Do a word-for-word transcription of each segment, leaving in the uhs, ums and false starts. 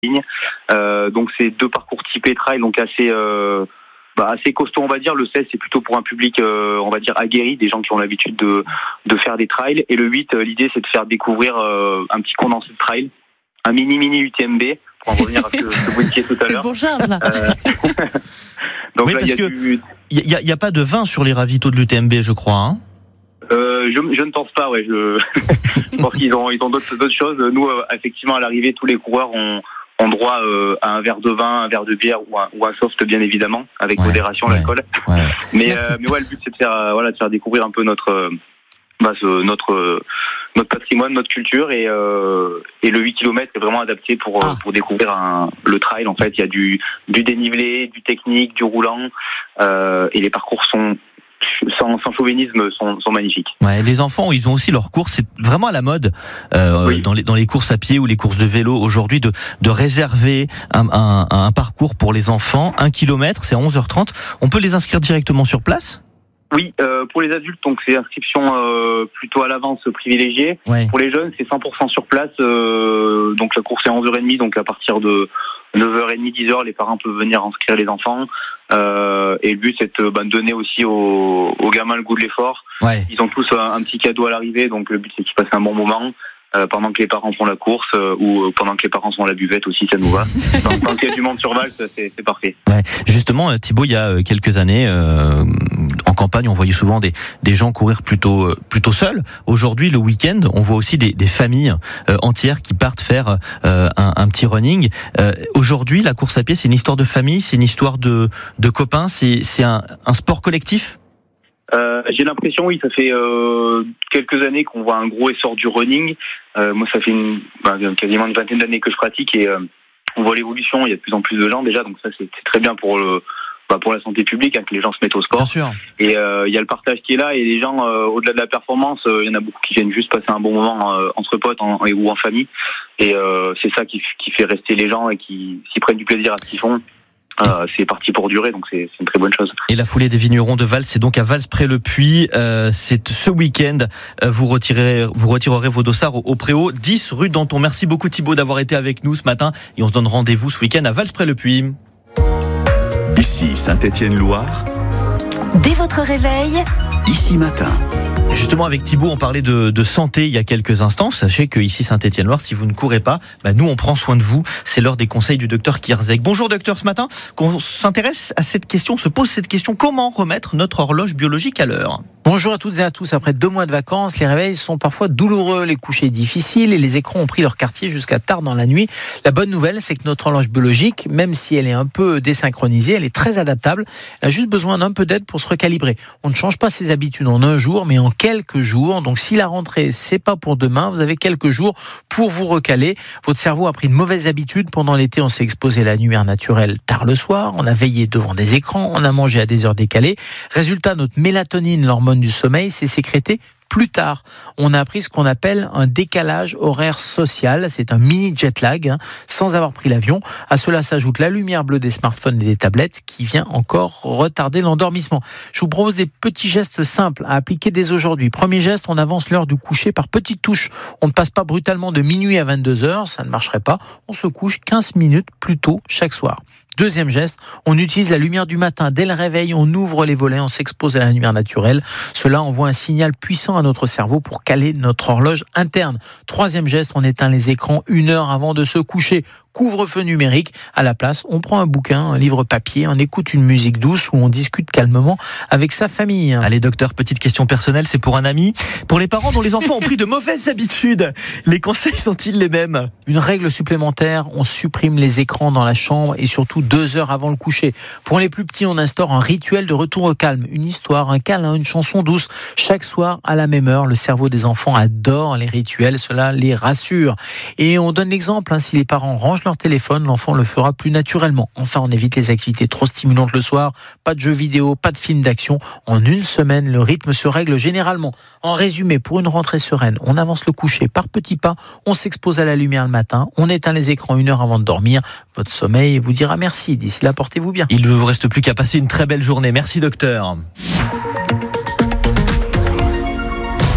Euh, donc c'est deux parcours typés trail, donc assez euh, bah, assez costaud on va dire. Le seize c'est plutôt pour un public euh, on va dire aguerri, des gens qui ont l'habitude de de faire des trails. Et le huit, euh, l'idée c'est de faire découvrir euh, un petit condensé de trail, un mini mini U T M B pour en revenir à ce que, ce que vous disiez tout à l'heure. C'est pour Charles là. Euh... donc oui, là, parce y a que du... il y a, y a pas de vin sur les ravitaux de l'U T M B, je crois. Hein Euh, je, je ne pense pas, ouais. Je, je pense qu'ils ont, ils ont d'autres, d'autres choses. Nous, euh, effectivement, à l'arrivée, tous les coureurs ont, ont droit euh, à un verre de vin, un verre de bière ou un, ou un soft, bien évidemment, avec ouais, modération, ouais, l'alcool. Ouais. Mais, euh, mais ouais, le but c'est de faire, euh, voilà, de faire découvrir un peu notre, euh, bah, ce, notre, euh, notre patrimoine, notre culture, et, euh, et le huit kilomètres est vraiment adapté pour, ah. pour découvrir un, le trail. En fait, il y a du, du dénivelé, du technique, du roulant, euh, et les parcours sont Sans, sans chauvinisme, sont, sont magnifiques. Ouais, les enfants, ils ont aussi leurs courses. C'est vraiment à la mode euh, oui. dans les dans les courses à pied ou les courses de vélo aujourd'hui de de réserver un, un, un parcours pour les enfants. Un kilomètre, c'est à onze heures trente. On peut les inscrire directement sur place ? Oui, euh, pour les adultes, donc c'est inscription euh, plutôt à l'avance privilégiée. Ouais. Pour les jeunes, c'est cent pour cent sur place. Euh, donc la course est à onze heures trente, donc à partir de neuf heures trente, dix heures, les parents peuvent venir inscrire les enfants. Euh, et le but, c'est de bah, donner aussi aux, aux gamins le goût de l'effort. Ouais. Ils ont tous un, un petit cadeau à l'arrivée, donc le but, c'est qu'ils passent un bon moment. Euh, pendant que les parents font la course euh, ou pendant que les parents sont à la buvette aussi, ça nous va. Tant, tant qu'il y a du monde sur Valls, c'est, c'est parfait. Ouais. Justement, Thibaut, il y a quelques années, euh, en campagne, on voyait souvent des, des gens courir plutôt, plutôt seuls. Aujourd'hui, le week-end, on voit aussi des, des familles euh, entières qui partent faire euh, un, un petit running. Euh, aujourd'hui, la course à pied, c'est une histoire de famille, c'est une histoire de, de copains, c'est, c'est un, un sport collectif. Euh, j'ai l'impression, oui, ça fait euh, quelques années qu'on voit un gros essor du running. Euh, moi, ça fait une, bah, quasiment une vingtaine d'années que je pratique et euh, on voit l'évolution. Il y a de plus en plus de gens déjà, donc ça c'est, c'est très bien pour le, bah, pour la santé publique, hein, que les gens se mettent au sport. Bien sûr. Et euh, il y a le partage qui est là et les gens, euh, au-delà de la performance, euh, il y en a beaucoup qui viennent juste passer un bon moment euh, entre potes en, ou en famille. Et euh, c'est ça qui, qui fait rester les gens et qui s'y prennent du plaisir à ce qu'ils font. Euh, c'est parti pour durer, donc c'est, c'est une très bonne chose. Et la foulée des vignerons de Valls, c'est donc à Valls-près-le-Puy. Euh, c'est ce week-end. Euh, vous retirerez, vous retirerez vos dossards au, au Préau, dix rue Danton. Merci beaucoup Thibaut d'avoir été avec nous ce matin. Et on se donne rendez-vous ce week-end à Valls-près-le-Puy. Ici Saint-Étienne-Loire. Dès votre réveil, Ici Matin. Justement, avec Thibaut, on parlait de, de santé il y a quelques instants. Sachez que ici Saint-Étienne-Loire, si vous ne courez pas, bah nous on prend soin de vous. C'est l'heure des conseils du docteur Kierzek. Bonjour docteur, ce matin, qu'on s'intéresse à cette question, se pose cette question, comment remettre notre horloge biologique à l'heure ? Bonjour à toutes et à tous. Après deux mois de vacances, les réveils sont parfois douloureux, les couchers difficiles et les écrans ont pris leur quartier jusqu'à tard dans la nuit. La bonne nouvelle, c'est que notre horloge biologique, même si elle est un peu désynchronisée, elle est très adaptable. Elle a juste besoin d'un peu d'aide pour se recalibrer. On ne change pas ses habitudes en un jour, mais en quelques jours. Donc si la rentrée, c'est pas pour demain, vous avez quelques jours pour vous recaler. Votre cerveau a pris de mauvaises habitudes. Pendant l'été, on s'est exposé à la lumière naturelle tard le soir, on a veillé devant des écrans, on a mangé à des heures décalées. Résultat, notre mélatonine, l'hormone du sommeil, s'est sécrétée plus tard. On a appris ce qu'on appelle un décalage horaire social. C'est un mini jet lag, hein, sans avoir pris l'avion. À cela s'ajoute la lumière bleue des smartphones et des tablettes qui vient encore retarder l'endormissement. Je vous propose des petits gestes simples à appliquer dès aujourd'hui. Premier geste, on avance l'heure du coucher par petites touches. On ne passe pas brutalement de minuit à vingt-deux heures, ça ne marcherait pas. On se couche quinze minutes plus tôt chaque soir. Deuxième geste, on utilise la lumière du matin. Dès le réveil, on ouvre les volets, on s'expose à la lumière naturelle. Cela envoie un signal puissant à notre cerveau pour caler notre horloge interne. Troisième geste, on éteint les écrans une heure avant de se coucher. Couvre-feu numérique. À la place, on prend un bouquin, un livre papier, on écoute une musique douce ou on discute calmement avec sa famille. Allez docteur, petite question personnelle, c'est pour un ami. Pour les parents dont les enfants ont pris de mauvaises habitudes, les conseils sont-ils les mêmes ? Une règle supplémentaire, on supprime les écrans dans la chambre et surtout deux heures avant le coucher. Pour les plus petits, on instaure un rituel de retour au calme. Une histoire, un câlin, une chanson douce. Chaque soir, à la même heure, le cerveau des enfants adore les rituels, cela les rassure. Et on donne l'exemple, hein, si les parents rangent leur téléphone, l'enfant le fera plus naturellement. Enfin, on évite les activités trop stimulantes le soir, pas de jeux vidéo, pas de films d'action. En une semaine, le rythme se règle généralement. En résumé, pour une rentrée sereine, on avance le coucher par petits pas, on s'expose à la lumière le matin, on éteint les écrans une heure avant de dormir. Votre sommeil vous dira merci. D'ici là, portez-vous bien. Il ne vous reste plus qu'à passer une très belle journée. Merci docteur. Ici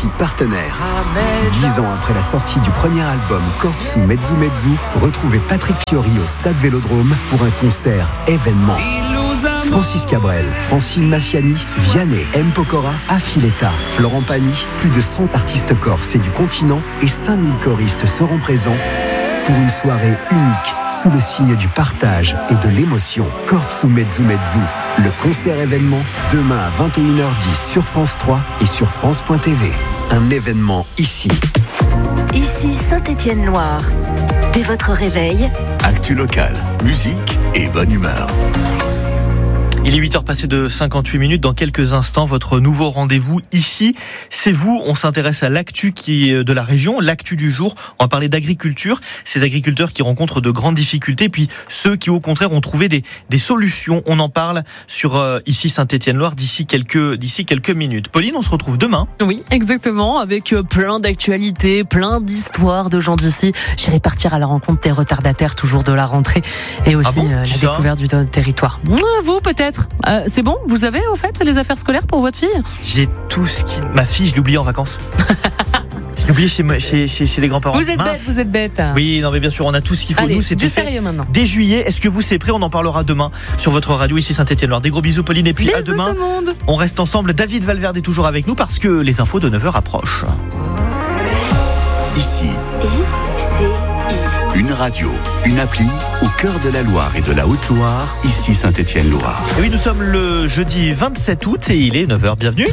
site partenaire. Dix ans après la sortie du premier album Kortsu Mezzu Mezzu, retrouvez Patrick Fiori au Stade Vélodrome pour un concert événement. Francis Cabrel, Francine Massiani, Vianney, M. Pokora, Affiletta, Florent Pagny, plus de cent artistes corses et du continent et cinq mille choristes seront présents pour une soirée unique sous le signe du partage et de l'émotion. Kortsu Mezzu Mezzu, le concert événement, demain à vingt et une heures dix sur France trois et sur France point T V. Un événement ici. Ici Saint-Étienne-Loire. Dès votre réveil, Actu locale, musique et bonne humeur. Il est huit heures passées de cinquante-huit minutes. Dans quelques instants, votre nouveau rendez-vous ici, c'est vous. On s'intéresse à l'actu qui est de la région, l'actu du jour. On va parler d'agriculture. Ces agriculteurs qui rencontrent de grandes difficultés, puis ceux qui, au contraire, ont trouvé des, des solutions. On en parle sur euh, ici Saint-Étienne-Loire d'ici quelques, d'ici quelques minutes. Pauline, on se retrouve demain. Oui, exactement, avec plein d'actualités, plein d'histoires de gens d'ici. J'irai partir à la rencontre des retardataires, toujours de la rentrée, et aussi ah bon, euh, la ça découverte du territoire. Vous, peut-être. Euh, c'est bon, vous avez au fait les affaires scolaires pour votre fille ? J'ai tout ce qui... Ma fille, je l'ai oubliée en vacances. Je l'ai oubliée chez, chez, chez, chez les grands-parents. Vous êtes Mince. bête, vous êtes bête. Oui, non mais bien sûr, on a tout ce qu'il faut. Allez, nous, c'était du sérieux maintenant. Dès juillet, est-ce que vous c'est prêt ? On en parlera demain sur votre radio ici Saint-Étienne-Loire. Des gros bisous Pauline et puis Bisous à demain. tout le monde. On reste ensemble. David Valverde est toujours avec nous parce que les infos de neuf heures approchent. Ici. I, C, I. Une radio, une appli au cœur de la Loire et de la Haute-Loire, ici Saint-Étienne-Loire. Et oui, nous sommes le jeudi vingt-sept août et il est neuf heures. Bienvenue.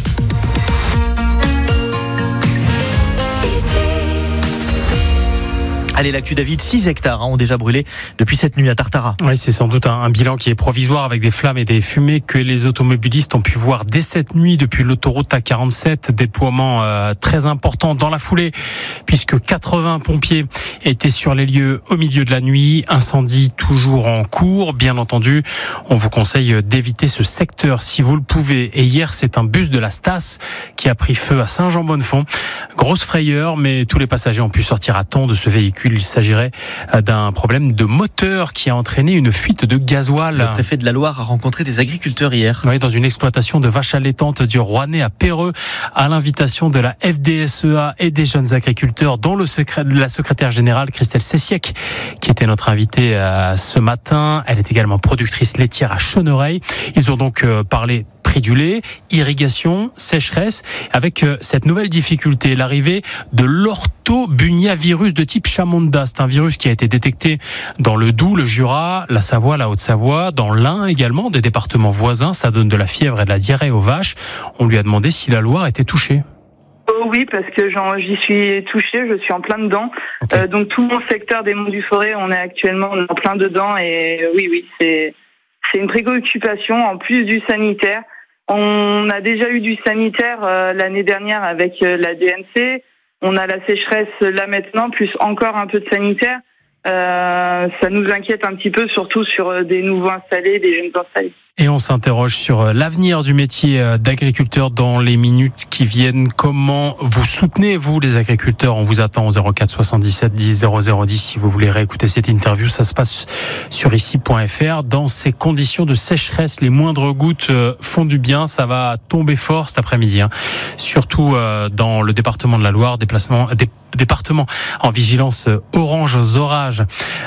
Allez, l'actu David, six hectares hein, ont déjà brûlé depuis cette nuit à Tartara. Oui, c'est sans doute un, un bilan qui est provisoire avec des flammes et des fumées que les automobilistes ont pu voir dès cette nuit depuis l'autoroute A quarante-sept. Déploiement euh, très important dans la foulée puisque quatre-vingts pompiers étaient sur les lieux au milieu de la nuit. Incendie toujours en cours. Bien entendu, on vous conseille d'éviter ce secteur si vous le pouvez. Et hier, c'est un bus de la Stas qui a pris feu à Saint-Jean-Bonnefond. Grosse frayeur, mais tous les passagers ont pu sortir à temps de ce véhicule. Il s'agirait d'un problème de moteur qui a entraîné une fuite de gasoil. Le préfet de la Loire a rencontré des agriculteurs hier. Oui, dans une exploitation de vaches allaitantes du Rouennais à Perreux, à l'invitation de la F D S E A et des jeunes agriculteurs, dont le secré- la secrétaire générale Christelle Sessiec, qui était notre invitée euh, ce matin. Elle est également productrice laitière à Chenereil. Ils ont donc euh, parlé prix du lait, irrigation, sécheresse, avec euh, cette nouvelle difficulté, l'arrivée de l'orthobuniavirus de type Chamonda. C'est un virus qui a été détecté dans le Doubs, le Jura, la Savoie, la Haute-Savoie, dans l'Ain également, des départements voisins. Ça donne de la fièvre et de la diarrhée aux vaches. On lui a demandé si la Loire était touchée. Oh oui, parce que j'en, j'y suis touchée, je suis en plein dedans. Okay. Euh, donc tout mon secteur des Monts du Forêt, on est actuellement on est en plein dedans et euh, oui, oui, c'est c'est une préoccupation en plus du sanitaire. On a déjà eu du sanitaire euh, l'année dernière avec euh, la D N C. On a la sécheresse là maintenant, plus encore un peu de sanitaire. Euh, ça nous inquiète un petit peu, surtout sur euh, des nouveaux installés, des jeunes installés. Et on s'interroge sur l'avenir du métier d'agriculteur dans les minutes qui viennent. Comment vous soutenez, vous, les agriculteurs ? On vous attend au zéro quatre soixante-dix-sept dix zéro zéro dix si vous voulez réécouter cette interview. Ça se passe sur ici point f r. Dans ces conditions de sécheresse, les moindres gouttes font du bien. Ça va tomber fort cet après-midi, hein. Surtout dans le département de la Loire, déplacement, dé, département en vigilance orange aux orages.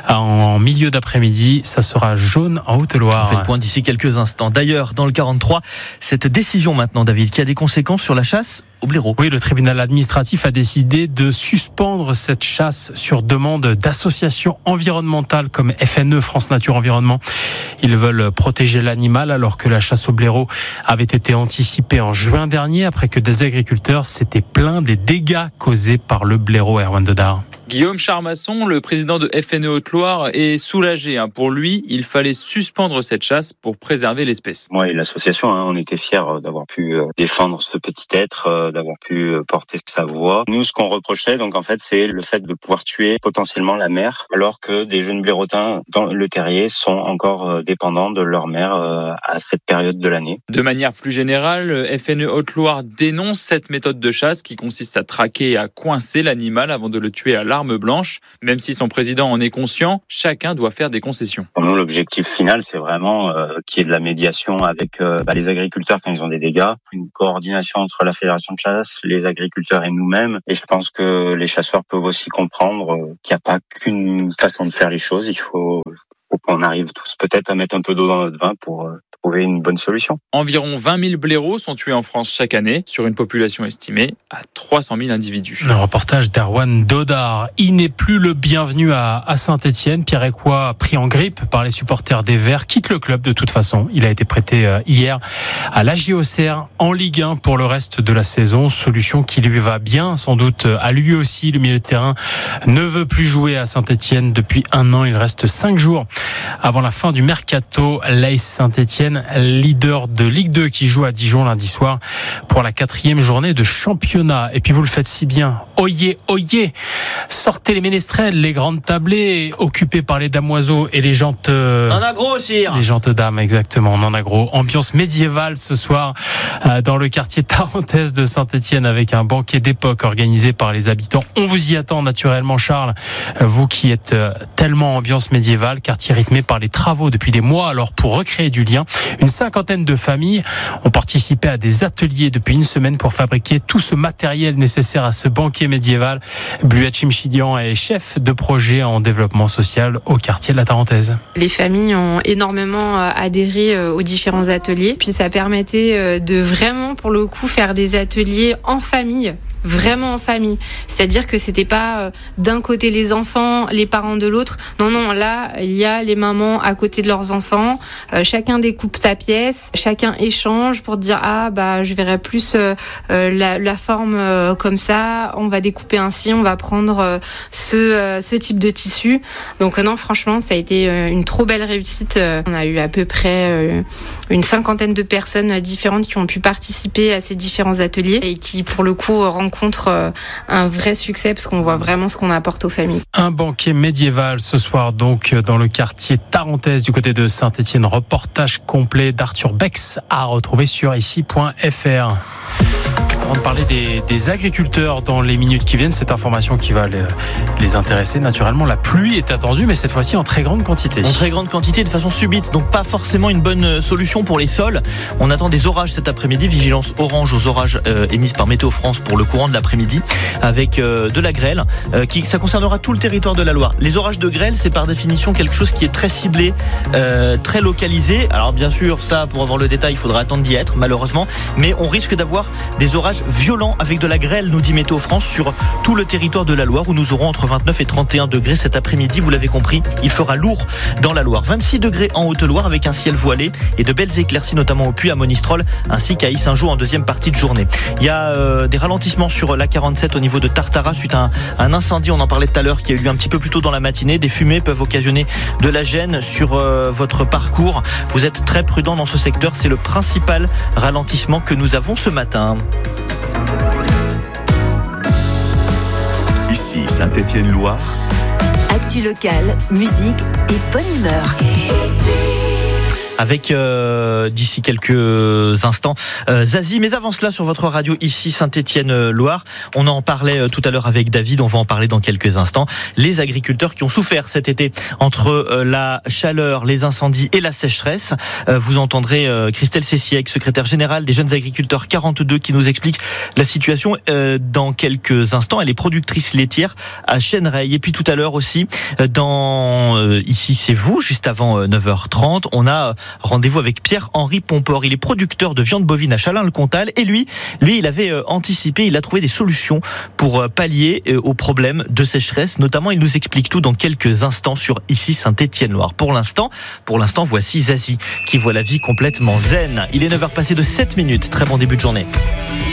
En milieu d'après-midi, ça sera jaune en Haute-Loire. On fait le point d'ici quelques instants. D'ailleurs, dans le quarante-trois, cette décision maintenant, David, qui a des conséquences sur la chasse au blaireau. Oui, le tribunal administratif a décidé de suspendre cette chasse sur demande d'associations environnementales comme F N E, France Nature Environnement. Ils veulent protéger l'animal alors que la chasse au blaireau avait été anticipée en juin dernier après que des agriculteurs s'étaient plaints des dégâts causés par le blaireau. Erwan Dedard. Guillaume Charmasson, le président de F N E Haute-Loire, est soulagé. Pour lui, il fallait suspendre cette chasse pour préserver l'espèce. Moi et l'association, on était fiers d'avoir pu défendre ce petit être, d'avoir pu porter sa voix. Nous, ce qu'on reprochait, donc en fait, c'est le fait de pouvoir tuer potentiellement la mère, alors que des jeunes blaireautins dans le terrier sont encore dépendants de leur mère à cette période de l'année. De manière plus générale, F N E Haute-Loire dénonce cette méthode de chasse qui consiste à traquer et à coincer l'animal avant de le tuer à l'arme blanche. Même si son président en est conscient, chacun doit faire des concessions. Pour nous, l'objectif final, c'est vraiment euh, qu'il y ait de la médiation avec euh, bah, les agriculteurs quand ils ont des dégâts, une coordination entre la Fédération de chasse, les agriculteurs et nous-mêmes. Et je pense que les chasseurs peuvent aussi comprendre qu'il n'y a pas qu'une façon de faire les choses. Il faut, faut qu'on arrive tous peut-être à mettre un peu d'eau dans notre vin pour trouver une bonne solution. Environ vingt mille blaireaux sont tués en France chaque année, sur une population estimée à trois cent mille individus. Un reportage d'Erwan Dodard. Il n'est plus le bienvenu à, à Saint-Etienne. Pierre Écois, pris en grippe par les supporters des Verts, quitte le club de toute façon. Il a été prêté hier à l'A J O C R en Ligue un pour le reste de la saison. Solution qui lui va bien, sans doute à lui aussi. Le milieu de terrain ne veut plus jouer à Saint-Etienne depuis un an. Il reste cinq jours avant la fin du mercato. L'A S Saint-Etienne, leader de Ligue deux, qui joue à Dijon lundi soir pour la quatrième journée de championnat. Et puis vous le faites si bien. Oyez, oyez, sortez les ménestrels, les grandes tablées occupées par les damoiseaux et les jantes. On en a gros, sire. Les jantes dames, exactement. On en a gros. Ambiance médiévale ce soir dans le quartier tarentaise de Saint-Etienne avec un banquet d'époque organisé par les habitants. On vous y attend naturellement, Charles. Vous qui êtes tellement ambiance médiévale, quartier rythmé par les travaux depuis des mois. Alors pour recréer du lien, une cinquantaine de familles ont participé à des ateliers depuis une semaine pour fabriquer tout ce matériel nécessaire à ce banquet médiéval. Bluet Chimchidian est chef de projet en développement social au quartier de la Tarentaise. Les familles ont énormément adhéré aux différents ateliers. Puis ça permettait de vraiment, pour le coup, faire des ateliers en famille. Vraiment en famille. C'est-à-dire que c'était pas d'un côté les enfants, les parents de l'autre. Non, non, là, il y a les mamans à côté de leurs enfants. Euh, chacun découpe sa pièce. Chacun échange pour dire, ah, bah, je verrais plus euh, la, la forme euh, comme ça. On va découper ainsi. On va prendre euh, ce, euh, ce type de tissu. Donc, euh, non, franchement, ça a été euh, une trop belle réussite. Euh, on a eu à peu près euh, une cinquantaine de personnes différentes qui ont pu participer à ces différents ateliers et qui, pour le coup, rencontrent contre un vrai succès parce qu'on voit vraiment ce qu'on apporte aux familles. Un banquet médiéval ce soir donc dans le quartier tarentaise du côté de Saint-Etienne. Reportage complet d'Arthur Bex à retrouver sur ici point f r. Avant de parler des, des agriculteurs dans les minutes qui viennent, cette information qui va les, les intéresser naturellement. La pluie est attendue, mais cette fois-ci en très grande quantité. En très grande quantité, de façon subite, donc pas forcément une bonne solution pour les sols. On attend des orages cet après-midi, vigilance orange aux orages euh, émises par Météo France pour le courant de l'après-midi, avec euh, de la grêle. Euh, qui, ça concernera tout le territoire de la Loire. Les orages de grêle, c'est par définition quelque chose qui est très ciblé, euh, très localisé. Alors bien sûr, ça, pour avoir le détail, il faudra attendre d'y être, malheureusement. Mais on risque d'avoir des orages violents avec de la grêle, nous dit Météo France, sur tout le territoire de la Loire où nous aurons entre vingt-neuf et trente et un degrés cet après-midi. Vous l'avez compris, il fera lourd dans la Loire. vingt-six degrés en Haute-Loire avec un ciel voilé et de belles éclaircies, notamment au Puy, à Monistrol, ainsi qu'à Issingeau en deuxième partie de journée. Il y a euh, des ralentissements sur l'A quarante-sept au niveau de Tartara suite à un, un incendie, on en parlait tout à l'heure, qui a eu lieu un petit peu plus tôt dans la matinée. Des fumées peuvent occasionner de la gêne sur euh, votre parcours. Vous êtes très prudent dans ce secteur, c'est le principal ralentissement que nous avons ce matin. Ici Saint-Etienne-Loire. Actu locale, musique et bonne humeur. Avec euh, d'ici quelques instants euh, Zazie, mais avant cela sur votre radio ici Saint-Etienne-Loire, on en parlait euh, tout à l'heure avec David, on va en parler dans quelques instants. Les agriculteurs qui ont souffert cet été entre euh, la chaleur, les incendies et la sécheresse. Euh, vous entendrez euh, Christelle Cessiec, secrétaire générale des Jeunes Agriculteurs quarante-deux, qui nous explique la situation euh, dans quelques instants. Elle est productrice laitière à Chênereille. Et puis tout à l'heure aussi, euh, dans euh, ici c'est vous, juste avant euh, neuf heures trente, on a euh, rendez-vous avec Pierre-Henri Pomport. Il est producteur de viande bovine à Chalain-le-Comtal et lui, lui, il avait anticipé, il a trouvé des solutions pour pallier aux problèmes de sécheresse. Notamment, il nous explique tout dans quelques instants sur ici Saint-Etienne-Loire. Pour l'instant, pour l'instant, voici Zazie qui voit la vie complètement zen. Il est neuf heures passées de sept minutes. Très bon début de journée.